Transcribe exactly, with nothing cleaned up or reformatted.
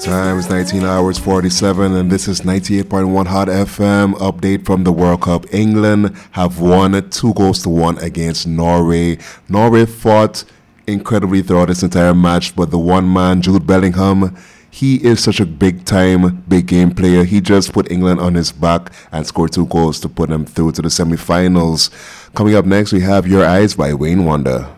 Time is nineteen hours forty-seven, and this is ninety-eight point one Hot F M. Update from the World Cup. England have won two goals to one against Norway. Norway fought incredibly throughout this entire match, but the one man, Jude Bellingham, he is such a big time, big game player. He just put England on his back and scored two goals to put them through to the semifinals. Coming up next, we have Your Eyes by Wayne Wonder.